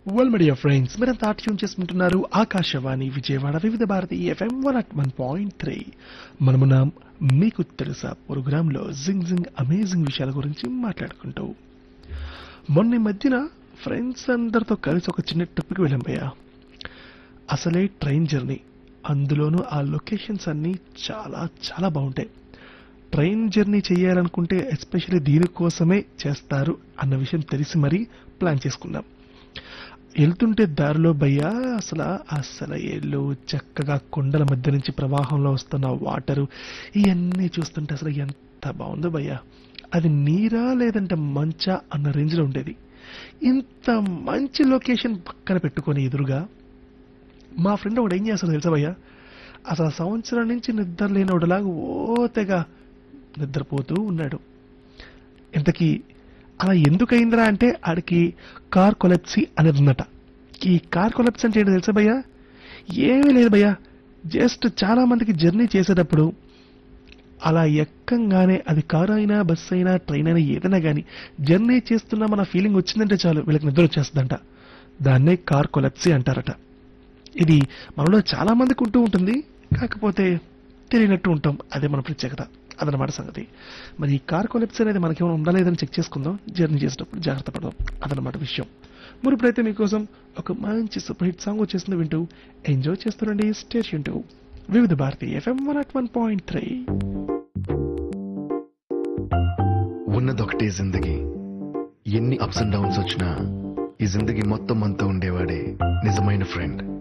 Well media friends మీరంతా tune చేసుకుంటున్నారు ఆకాశవాణి విజయవాడ వివిధ భారతి ఎఫ్ఎం 101.3. మనమున్నాం మీకు తెలుసా ప్రోగ్రాంలో జింగ్ జింగ్ అమేజింగ్ విషయాల గురించి మాట్లాడుకుంటూ. మొన్న ఈ మధ్యన ఫ్రెండ్స్ అందరితో కలిసి ఒక చిన్న ట్రిప్కి వెళ్ళాం భయ్యా. అసలే ట్రైన్ జర్నీ, అందులోనూ ఆ లొకేషన్స్ అన్నీ చాలా చాలా బాగుంటాయి. ట్రైన్ జర్నీ చేయాలనుకుంటే ఎస్పెషల్లీ దీనికోసమే చేస్తారు అన్న విషయం తెలిసి మరీ ప్లాన్ చేసుకున్నాం. వెళ్తుంటే దారిలో భయ్యా అసలు ఏళ్ళు చక్కగా కొండల మధ్య నుంచి ప్రవాహంలో వస్తున్న వాటరు ఇవన్నీ చూస్తుంటే అసలు ఎంత బాగుందో భయ్యా. అది నీరా లేదంటే మంచా అన్న రేంజ్లో ఉండేది. ఇంత మంచి లొకేషన్ పక్కన పెట్టుకొని ఎదురుగా మా ఫ్రెండ్ ఒకడు ఏం చేస్తాడు తెలుసా భయ్యా, అసలు సంవత్సరం నుంచి నిద్ర లేనోడులాగా తెగ నిద్రపోతూ ఉన్నాడు. ఇంతకీ అలా ఎందుకయిందిరా అంటే ఆడికి కార్ కొలెప్సీ అనేది ఉందట. ఈ కార్ కొలెప్సీ అంటే ఏంటో తెలుసా భయ్యా, ఏమీ లేదు భయ్యా. జస్ట్ చాలా మందికి జర్నీ చేసేటప్పుడు అలా ఎక్కంగానే అది కారు అయినా బస్సు అయినా ట్రైన్ అయినా ఏదైనా కానీ జర్నీ చేస్తున్నా మన ఫీలింగ్ వచ్చిందంటే చాలు వీళ్ళకి నిద్ర వచ్చేస్తుందంట. దాన్నే కార్ కొలెప్సీ అంటారట. ఇది మనలో చాలా మందికి ఉంటూ ఉంటుంది, కాకపోతే తెలియనట్టు ఉంటాం. అదే మన ప్రత్యేకత, అదనమాట సంగతి. మరి ఈ కార్ కొలెప్సీ అనేది మనకేమైనా ఉందా లేదని చెక్ చేసుకుందాం, జర్నీ చేసేటప్పుడు జాగ్రత్త పడదాం, అదనమాట విషయం. మరి ఇప్పుడైతే మీకోసం ఒక మంచి సూపర్ హిట్ సాంగ్ వచ్చేసింది, వింటూ ఎంజాయ్ చేస్తుండండి. స్టేషన్ టు వివిధ భారతి ఎఫ్ఎం 101.3. ఉన్నదొకటే జిందగీ, ఎన్ని అప్స్ అండ్ డౌన్స్ వచ్చినా ఈ జిందగీ మొత్తం అంతా ఉండేవాడే నిజమైన ఫ్రెండ్.